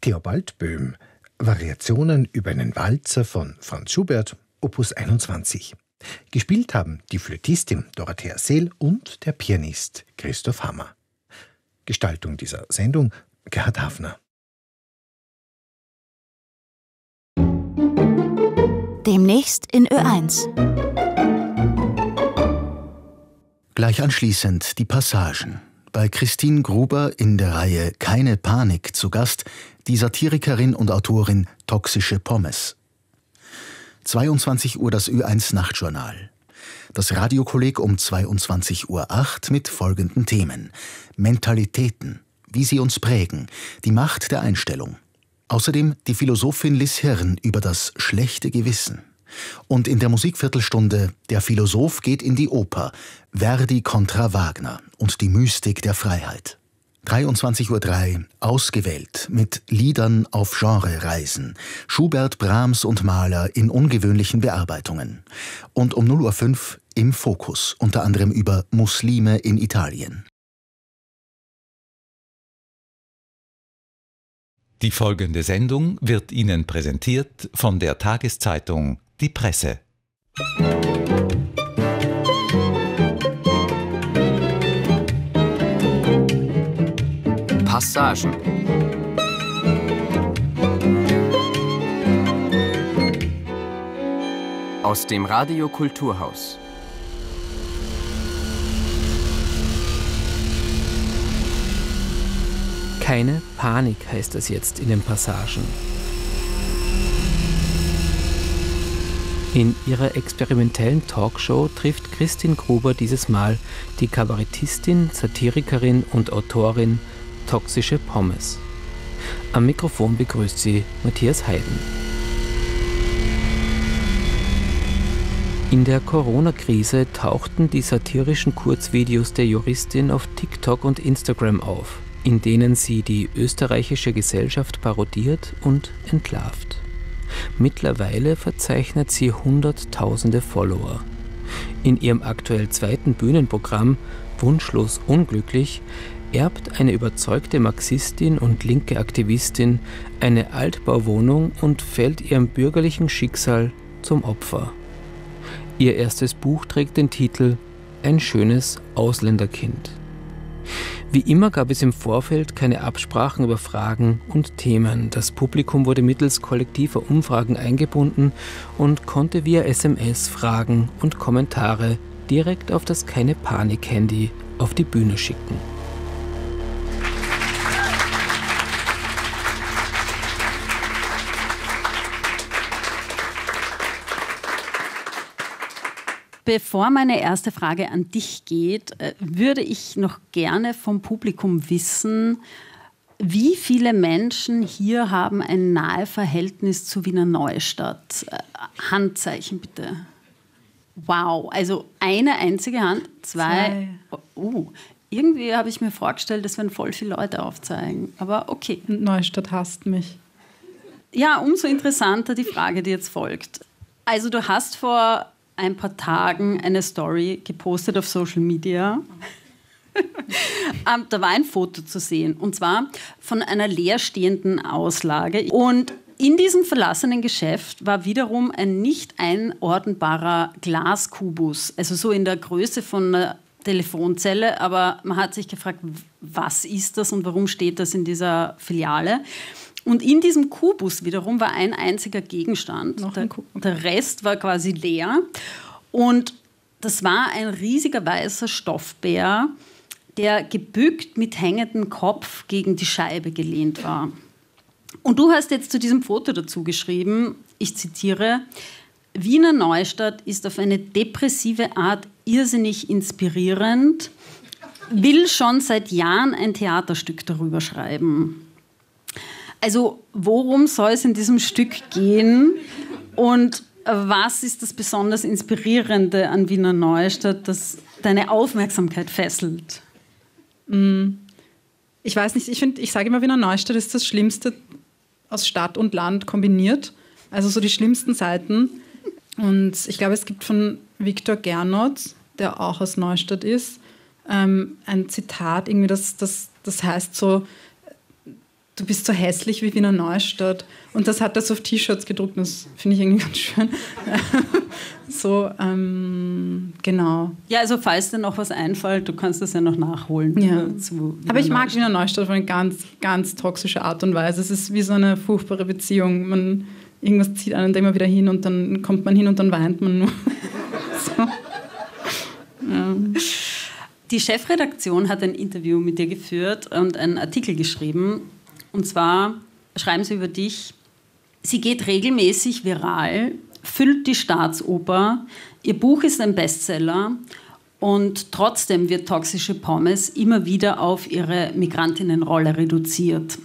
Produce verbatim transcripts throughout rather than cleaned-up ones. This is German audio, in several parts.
Theobald Böhm, Variationen über einen Walzer von Franz Schubert, Opus einundzwanzig. Gespielt haben die Flötistin Dorothea Seel und der Pianist Christoph Hammer. Gestaltung dieser Sendung Gerhard Hafner. Demnächst in Ö eins. Gleich anschließend die Passagen. Bei Christine Gruber in der Reihe Keine Panik zu Gast die Satirikerin und Autorin Toxische Pommes. zweiundzwanzig Uhr das Ö eins Nachtjournal. Das Radiokolleg um zweiundzwanzig Uhr acht mit folgenden Themen: Mentalitäten, wie sie uns prägen, die Macht der Einstellung. Außerdem die Philosophin Liz Hirn über das schlechte Gewissen. Und in der Musikviertelstunde Der Philosoph geht in die Oper, Verdi kontra Wagner und die Mystik der Freiheit. dreiundzwanzig Uhr drei Ausgewählt mit Liedern auf Genrereisen. Schubert, Brahms und Mahler in ungewöhnlichen Bearbeitungen. Und um null Uhr fünf Im Fokus, unter anderem über Muslime in Italien. Die folgende Sendung wird Ihnen präsentiert von der Tageszeitung Die Presse. Passagen. Aus dem Radio Kulturhaus. Keine Panik heißt es jetzt in den Passagen. In ihrer experimentellen Talkshow trifft Christine Gruber dieses Mal die Kabarettistin, Satirikerin und Autorin Toxische Pommes. Am Mikrofon begrüßt sie Matthias Heiden. In der Corona-Krise tauchten die satirischen Kurzvideos der Juristin auf TikTok und Instagram auf, in denen sie die österreichische Gesellschaft parodiert und entlarvt. Mittlerweile verzeichnet sie Hunderttausende Follower. In ihrem aktuell zweiten Bühnenprogramm Wunschlos unglücklich erbt eine überzeugte Marxistin und linke Aktivistin eine Altbauwohnung und fällt ihrem bürgerlichen Schicksal zum Opfer. Ihr erstes Buch trägt den Titel Ein schönes Ausländerkind. Wie immer gab es im Vorfeld keine Absprachen über Fragen und Themen. Das Publikum wurde mittels kollektiver Umfragen eingebunden und konnte via S M S Fragen und Kommentare direkt auf das Keine-Panik-Handy auf die Bühne schicken. Bevor meine erste Frage an dich geht, würde ich noch gerne vom Publikum wissen, wie viele Menschen hier haben ein nahes Verhältnis zu Wiener Neustadt? Handzeichen bitte. Wow, also eine einzige Hand, zwei. zwei. Oh, irgendwie habe ich mir vorgestellt, es werden voll viele Leute aufzeigen. Aber okay. Neustadt hasst mich. Ja, umso interessanter die Frage, die jetzt folgt. Also du hast vor ein paar Tagen eine Story gepostet auf Social Media. ähm, da war ein Foto zu sehen, und zwar von einer leerstehenden Auslage. Und in diesem verlassenen Geschäft war wiederum ein nicht einordnbarer Glaskubus, also so in der Größe von einer Telefonzelle, aber man hat sich gefragt, was ist das und warum steht das in dieser Filiale? Und in diesem Kubus wiederum war ein einziger Gegenstand. Noch ein Kubus. Der, der Rest war quasi leer. Und das war ein riesiger weißer Stoffbär, der gebückt mit hängendem Kopf gegen die Scheibe gelehnt war. Und du hast jetzt zu diesem Foto dazu geschrieben, ich zitiere, Wiener Neustadt ist auf eine depressive Art irrsinnig inspirierend, will schon seit Jahren ein Theaterstück darüber schreiben. Also worum soll es in diesem Stück gehen und was ist das besonders Inspirierende an Wiener Neustadt, das deine Aufmerksamkeit fesselt? Ich weiß nicht, ich finde, ich sage immer, Wiener Neustadt ist das Schlimmste aus Stadt und Land kombiniert. Also so die schlimmsten Seiten. Und ich glaube, es gibt von Viktor Gernot, der auch aus Neustadt ist, ähm, ein Zitat, irgendwie, das, das, das heißt so, du bist so hässlich wie Wiener Neustadt. Und das hat er so auf T-Shirts gedruckt, das finde ich irgendwie ganz schön. So, ähm, genau. Ja, also falls dir noch was einfällt, du kannst das ja noch nachholen. Ja. Zu Aber ich mag Neustadt. Wiener Neustadt auf eine ganz, ganz toxische Art und Weise. Es ist wie so eine furchtbare Beziehung. Man, irgendwas zieht einen da immer wieder hin und dann kommt man hin und dann weint man nur. So. Ja. Die Chefredaktion hat ein Interview mit dir geführt und einen Artikel geschrieben. Und zwar schreiben sie über dich: Sie geht regelmäßig viral, füllt die Staatsoper, ihr Buch ist ein Bestseller und trotzdem wird Toxische Pommes immer wieder auf ihre Migrantinnenrolle reduziert.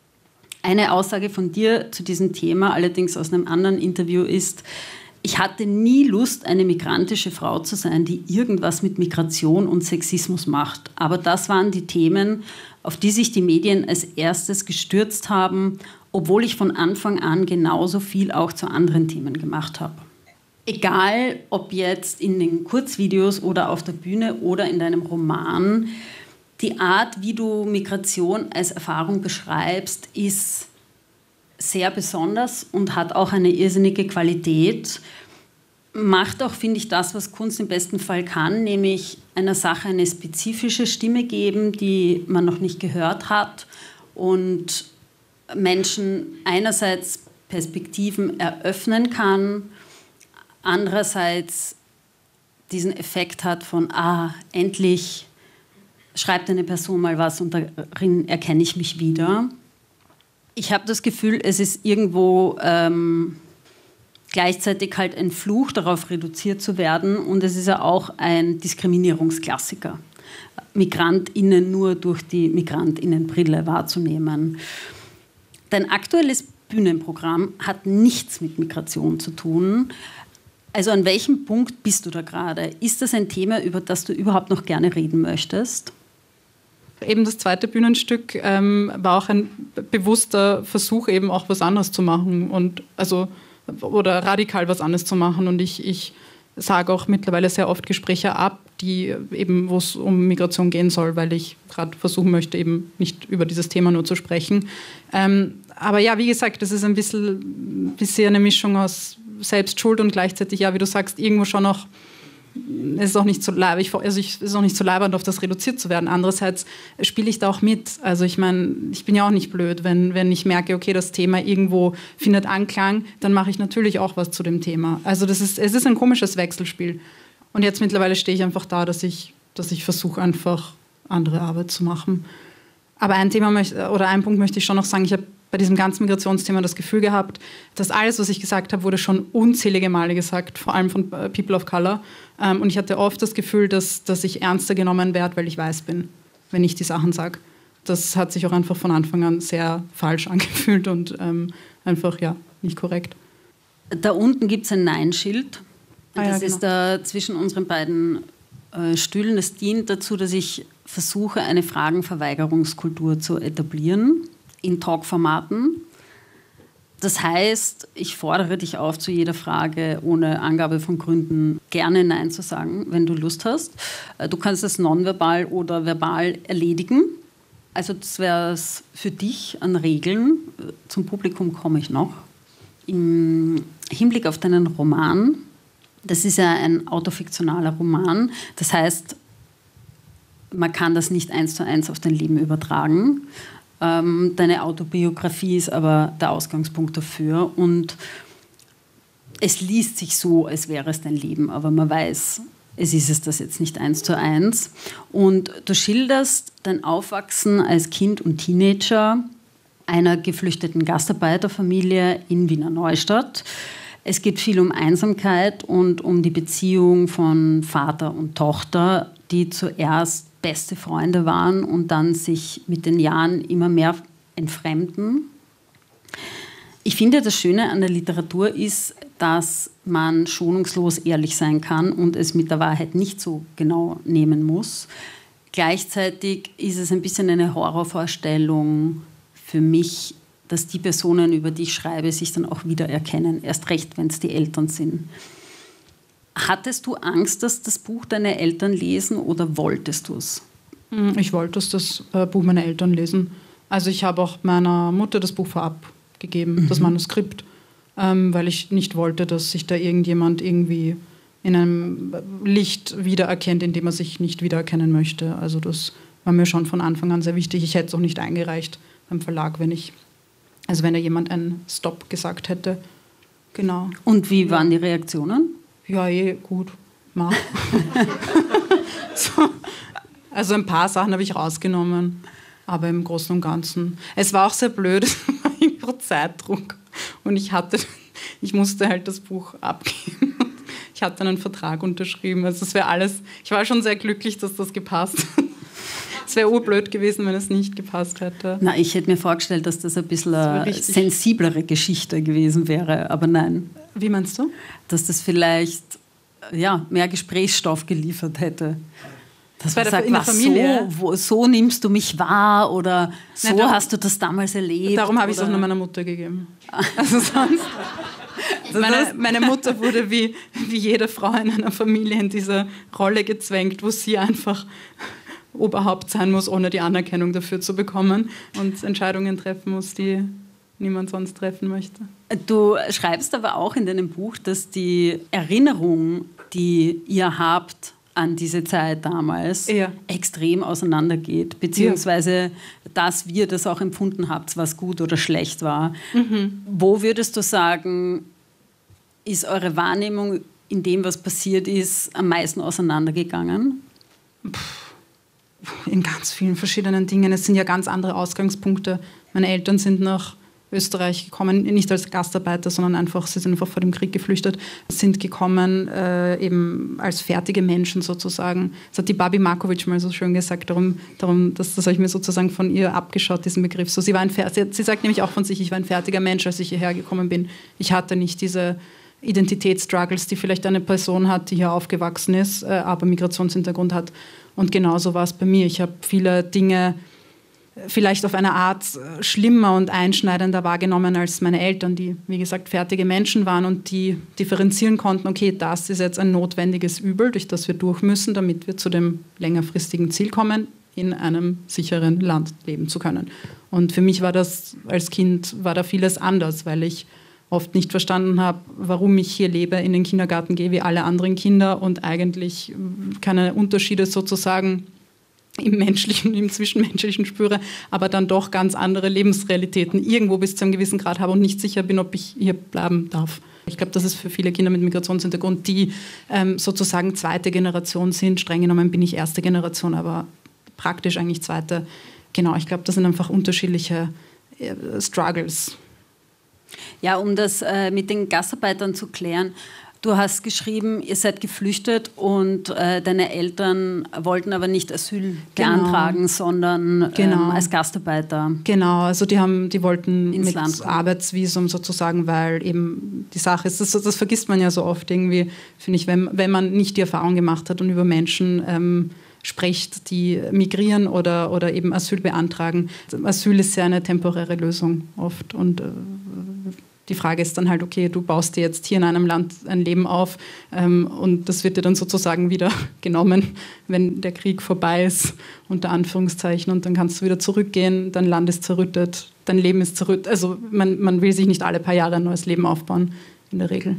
Eine Aussage von dir zu diesem Thema, allerdings aus einem anderen Interview, ist: Ich hatte nie Lust, eine migrantische Frau zu sein, die irgendwas mit Migration und Sexismus macht. Aber das waren die Themen, auf die sich die Medien als erstes gestürzt haben, obwohl ich von Anfang an genauso viel auch zu anderen Themen gemacht habe. Egal, ob jetzt in den Kurzvideos oder auf der Bühne oder in deinem Roman, die Art, wie du Migration als Erfahrung beschreibst, ist sehr besonders und hat auch eine irrsinnige Qualität. Macht auch, finde ich, das, was Kunst im besten Fall kann, nämlich einer Sache eine spezifische Stimme geben, die man noch nicht gehört hat und Menschen einerseits Perspektiven eröffnen kann, andererseits diesen Effekt hat von, ah, endlich schreibt eine Person mal was und darin erkenne ich mich wieder. Ich habe das Gefühl, es ist irgendwo ähm, gleichzeitig halt ein Fluch, darauf reduziert zu werden, und es ist ja auch ein Diskriminierungsklassiker, MigrantInnen nur durch die MigrantInnenbrille wahrzunehmen. Dein aktuelles Bühnenprogramm hat nichts mit Migration zu tun. Also an welchem Punkt bist du da gerade? Ist das ein Thema, über das du überhaupt noch gerne reden möchtest? Eben das zweite Bühnenstück ähm, war auch ein bewusster Versuch, eben auch was anderes zu machen und also oder radikal was anderes zu machen. Und ich, ich sage auch mittlerweile sehr oft Gespräche ab, die eben, wo es um Migration gehen soll, weil ich gerade versuchen möchte, eben nicht über dieses Thema nur zu sprechen. Ähm, aber ja, wie gesagt, das ist ein bisschen, bisschen eine Mischung aus Selbstschuld und gleichzeitig, ja, wie du sagst, irgendwo schon noch, es ist auch nicht so leibend, also ich, es ist auch nicht so leibend, auf das reduziert zu werden. Andererseits spiele ich da auch mit. Also ich meine, ich bin ja auch nicht blöd, wenn, wenn ich merke, okay, das Thema irgendwo findet Anklang, dann mache ich natürlich auch was zu dem Thema. Also das ist, es ist ein komisches Wechselspiel. Und jetzt mittlerweile stehe ich einfach da, dass ich, dass ich versuche, einfach andere Arbeit zu machen. Aber ein Thema möchte, oder ein Punkt möchte ich schon noch sagen, ich habe bei diesem ganzen Migrationsthema das Gefühl gehabt, dass alles, was ich gesagt habe, wurde schon unzählige Male gesagt, vor allem von People of Color. Und ich hatte oft das Gefühl, dass, dass ich ernster genommen werde, weil ich weiß bin, wenn ich die Sachen sage. Das hat sich auch einfach von Anfang an sehr falsch angefühlt und ähm, einfach, ja, nicht korrekt. Da unten gibt es ein Nein-Schild. Ah, ja, das genau. ist da zwischen unseren beiden äh, Stühlen. Das dient dazu, dass ich versuche, eine Fragenverweigerungskultur zu etablieren in Talkformaten. Das heißt, ich fordere dich auf, zu jeder Frage ohne Angabe von Gründen gerne Nein zu sagen, wenn du Lust hast. Du kannst das nonverbal oder verbal erledigen. Also das wäre es für dich an Regeln. Zum Publikum komme ich noch. Im Hinblick auf deinen Roman, das ist ja ein autofiktionaler Roman, das heißt, man kann das nicht eins zu eins auf dein Leben übertragen. Ähm, deine Autobiografie ist aber der Ausgangspunkt dafür und es liest sich so, als wäre es dein Leben, aber man weiß, es ist es das jetzt nicht eins zu eins. Und du schilderst dein Aufwachsen als Kind und Teenager einer geflüchteten Gastarbeiterfamilie in Wiener Neustadt. Es geht viel um Einsamkeit und um die Beziehung von Vater und Tochter, die zuerst beste Freunde waren und dann sich mit den Jahren immer mehr entfremden. Ich finde, das Schöne an der Literatur ist, dass man schonungslos ehrlich sein kann und es mit der Wahrheit nicht so genau nehmen muss. Gleichzeitig ist es ein bisschen eine Horrorvorstellung für mich, dass die Personen, über die ich schreibe, sich dann auch wiedererkennen, erst recht, wenn es die Eltern sind. Hattest du Angst, dass das Buch deine Eltern lesen oder wolltest du es? Ich wollte, dass das Buch meine Eltern lesen. Also ich habe auch meiner Mutter das Buch vorab gegeben, mhm. das Manuskript, ähm, weil ich nicht wollte, dass sich da irgendjemand irgendwie in einem Licht wiedererkennt, in dem er sich nicht wiedererkennen möchte. Also das war mir schon von Anfang an sehr wichtig. Ich hätte es auch nicht eingereicht beim Verlag, wenn ich, also wenn da jemand einen Stopp gesagt hätte. Genau. Und wie waren die Reaktionen? Ja, eh gut. Mach. so. Also ein paar Sachen habe ich rausgenommen, aber im Großen und Ganzen. Es war auch sehr blöd, es war irgendwo Zeitdruck und ich hatte, ich musste halt das Buch abgeben. Ich hatte einen Vertrag unterschrieben, also es wäre alles, ich war schon sehr glücklich, dass das gepasst hat. Es wäre urblöd gewesen, wenn es nicht gepasst hätte. Na, ich hätte mir vorgestellt, dass das ein bisschen das eine sensiblere Geschichte gewesen wäre, aber nein. Wie meinst du? Dass das vielleicht ja, mehr Gesprächsstoff geliefert hätte. Dass bei man der, sagt, in der was, Familie. So, wo, so nimmst du mich wahr oder so Nein, darum, hast du das damals erlebt. Darum habe ich es auch nur meiner Mutter gegeben. Also sonst... Meine, meine Mutter wurde wie, wie jede Frau in einer Familie in diese Rolle gezwängt, wo sie einfach Oberhaupt sein muss, ohne die Anerkennung dafür zu bekommen und Entscheidungen treffen muss, die niemand sonst treffen möchte. Du schreibst aber auch in deinem Buch, dass die Erinnerung, die ihr habt an diese Zeit damals, ja. extrem auseinandergeht, beziehungsweise ja. dass wir das auch empfunden habt, was gut oder schlecht war. Mhm. Wo würdest du sagen, ist eure Wahrnehmung in dem, was passiert ist, am meisten auseinandergegangen? In ganz vielen verschiedenen Dingen. Es sind ja ganz andere Ausgangspunkte. Meine Eltern sind nach Österreich gekommen, nicht als Gastarbeiter, sondern einfach, sie sind einfach vor dem Krieg geflüchtet, sind gekommen äh, eben als fertige Menschen sozusagen. Das hat die Babi Markovic mal so schön gesagt, darum, darum das, das habe ich mir sozusagen von ihr abgeschaut, diesen Begriff. So, sie, war ein, sie, sie sagt nämlich auch von sich, ich war ein fertiger Mensch, als ich hierher gekommen bin. Ich hatte nicht diese Identitätsstruggles, die vielleicht eine Person hat, die hier aufgewachsen ist, äh, aber Migrationshintergrund hat. Und genauso war es bei mir. Ich habe viele Dinge vielleicht auf eine Art schlimmer und einschneidender wahrgenommen als meine Eltern, die, wie gesagt, fertige Menschen waren und die differenzieren konnten, okay, das ist jetzt ein notwendiges Übel, durch das wir durch müssen, damit wir zu dem längerfristigen Ziel kommen, in einem sicheren Land leben zu können. Und für mich war das, als Kind, war da vieles anders, weil ich oft nicht verstanden habe, warum ich hier lebe, in den Kindergarten gehe wie alle anderen Kinder und eigentlich keine Unterschiede sozusagen im Menschlichen, im Zwischenmenschlichen spüre, aber dann doch ganz andere Lebensrealitäten irgendwo bis zu einem gewissen Grad habe und nicht sicher bin, ob ich hier bleiben darf. Ich glaube, das ist für viele Kinder mit Migrationshintergrund, die ähm, sozusagen zweite Generation sind. Streng genommen bin ich erste Generation, aber praktisch eigentlich zweite. Genau, ich glaube, das sind einfach unterschiedliche äh, Struggles. Ja, um das äh, mit den Gastarbeitern zu klären, du hast geschrieben, ihr seid geflüchtet und äh, deine Eltern wollten aber nicht Asyl genau. beantragen, sondern genau. ähm, als Gastarbeiter. Genau, also die, haben, die wollten ins mit Land Arbeitsvisum sozusagen, weil eben die Sache ist, das, das vergisst man ja so oft irgendwie, finde ich, wenn, wenn man nicht die Erfahrung gemacht hat und über Menschen ähm, spricht, die migrieren oder, oder eben Asyl beantragen. Asyl ist ja eine temporäre Lösung oft und äh, die Frage ist dann halt, okay, du baust dir jetzt hier in einem Land ein Leben auf ähm, und das wird dir dann sozusagen wieder genommen, wenn der Krieg vorbei ist, unter Anführungszeichen, und dann kannst du wieder zurückgehen, dein Land ist zerrüttet, dein Leben ist zerrüttet. Also man, man will sich nicht alle paar Jahre ein neues Leben aufbauen, in der Regel.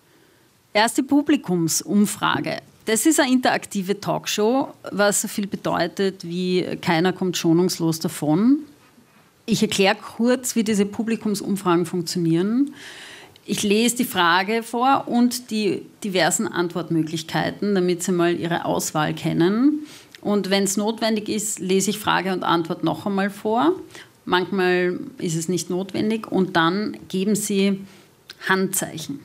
Erste Publikumsumfrage. Das ist eine interaktive Talkshow, was so viel bedeutet wie keiner kommt schonungslos davon. Ich erkläre kurz, wie diese Publikumsumfragen funktionieren. Ich lese die Frage vor und die diversen Antwortmöglichkeiten, damit Sie mal Ihre Auswahl kennen. Und wenn es notwendig ist, lese ich Frage und Antwort noch einmal vor. Manchmal ist es nicht notwendig. Und dann geben Sie Handzeichen.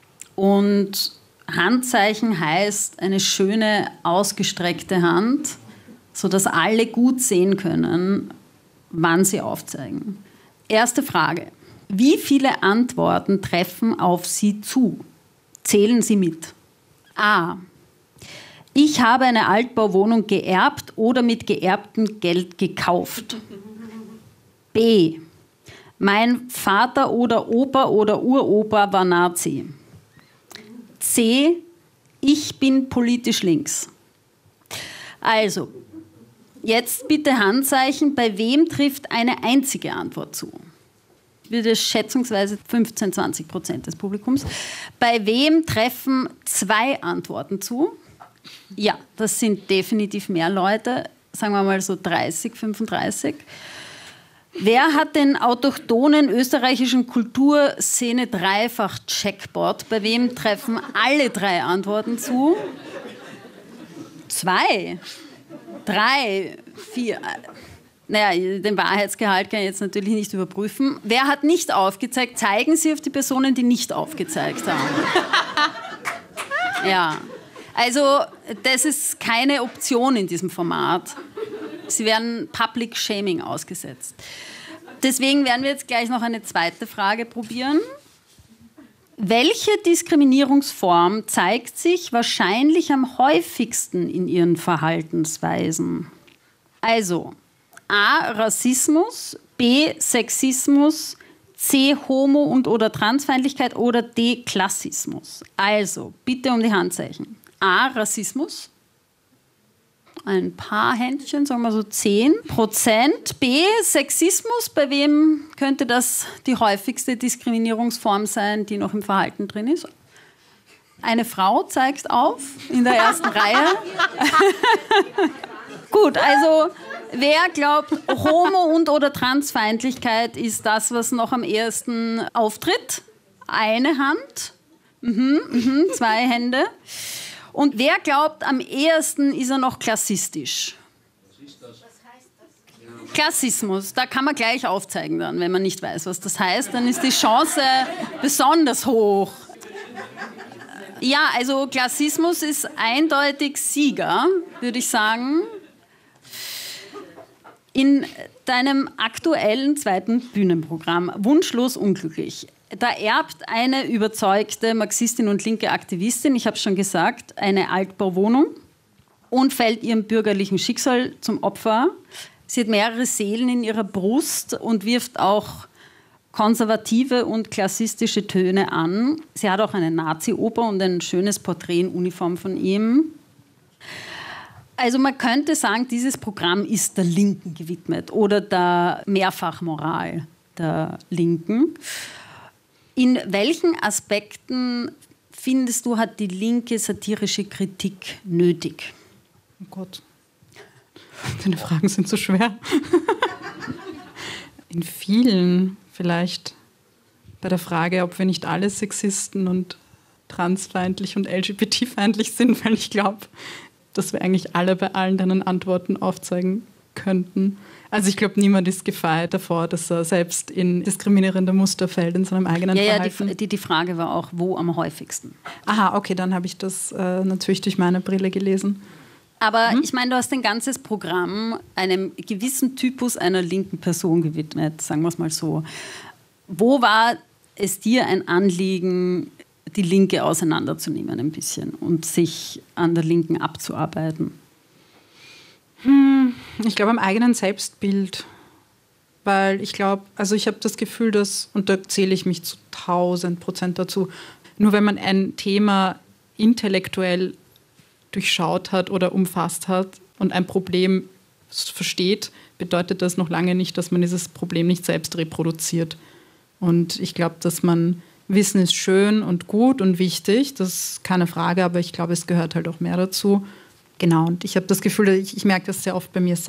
Und Handzeichen heißt eine schöne, ausgestreckte Hand, sodass alle gut sehen können, wann sie aufzeigen. Erste Frage. Wie viele Antworten treffen auf Sie zu? Zählen Sie mit. A. Ich habe eine Altbauwohnung geerbt oder mit geerbtem Geld gekauft. B. Mein Vater oder Opa oder Uropa war Nazi. C. Ich bin politisch links. Also, Jetzt bitte Handzeichen, bei wem trifft eine einzige Antwort zu? Ich würde schätzungsweise fünfzehn, zwanzig Prozent des Publikums. Bei wem treffen zwei Antworten zu? Ja, das sind definitiv mehr Leute, sagen wir mal so dreißig, fünfunddreißig. Wer hat den autochthonen österreichischen Kulturszene Dreifach-Checkpot? Bei wem treffen alle drei Antworten zu? Zwei, drei, vier. Naja, den Wahrheitsgehalt kann ich jetzt natürlich nicht überprüfen. Wer hat nicht aufgezeigt? Zeigen Sie auf die Personen, die nicht aufgezeigt haben. Ja, also das ist keine Option in diesem Format. Sie werden Public Shaming ausgesetzt. Deswegen werden wir jetzt gleich noch eine zweite Frage probieren. Welche Diskriminierungsform zeigt sich wahrscheinlich am häufigsten in Ihren Verhaltensweisen? Also A. Rassismus, B. Sexismus, C. Homo- und oder Transfeindlichkeit oder D. Klassismus. Also bitte um die Handzeichen. A. Rassismus. Ein paar Händchen, sagen wir so zehn Prozent. B. Sexismus. Bei wem könnte das die häufigste Diskriminierungsform sein, die noch im Verhalten drin ist? Eine Frau zeigt auf in der ersten Reihe. Gut, also wer glaubt, Homo- und oder Transfeindlichkeit ist das, was noch am ehesten auftritt? Eine Hand, mhm, mhm, zwei Hände. Und wer glaubt, am ehesten ist er noch klassistisch? Was ist das? Was heißt das? Klassismus, da kann man gleich aufzeigen dann, wenn man nicht weiß, was das heißt, dann ist die Chance besonders hoch. Ja, also Klassismus ist eindeutig Sieger, würde ich sagen. In deinem aktuellen zweiten Bühnenprogramm Wunschlos unglücklich, da erbt eine überzeugte Marxistin und linke Aktivistin, ich habe es schon gesagt, eine Altbauwohnung und fällt ihrem bürgerlichen Schicksal zum Opfer. Sie hat mehrere Seelen in ihrer Brust und wirft auch konservative und klassistische Töne an. Sie hat auch eine Nazi-Oper und ein schönes Porträt in Uniform von ihm. Also man könnte sagen, dieses Programm ist der Linken gewidmet oder der Mehrfachmoral der Linken. In welchen Aspekten, findest du, hat die Linke satirische Kritik nötig? Oh Gott, deine Fragen sind so schwer. In vielen vielleicht. Bei der Frage, ob wir nicht alle Sexisten und transfeindlich und L G B T-feindlich sind, weil ich glaube, dass wir eigentlich alle bei allen deinen Antworten aufzeigen könnten. Also ich glaube, niemand ist gefeit davor, dass er selbst in diskriminierende Muster fällt in seinem eigenen ja, Verhalten. Ja, die, die Frage war auch, wo am häufigsten? Aha, okay, dann habe ich das äh, natürlich durch meine Brille gelesen. Aber hm? ich meine, du hast ein ganzes Programm einem gewissen Typus einer linken Person gewidmet, sagen wir es mal so. Wo war es dir ein Anliegen, die Linke auseinanderzunehmen ein bisschen und sich an der Linken abzuarbeiten? Hm, ich glaube am eigenen Selbstbild. Weil ich glaube, also ich habe das Gefühl, dass, und da zähle ich mich zu tausend Prozent dazu, nur wenn man ein Thema intellektuell durchschaut hat oder umfasst hat und ein Problem versteht, bedeutet das noch lange nicht, dass man dieses Problem nicht selbst reproduziert. Und ich glaube, dass man Wissen ist schön und gut und wichtig, das ist keine Frage, aber ich glaube, es gehört halt auch mehr dazu. Genau, und ich habe das Gefühl, ich, ich merke das sehr oft bei mir selbst.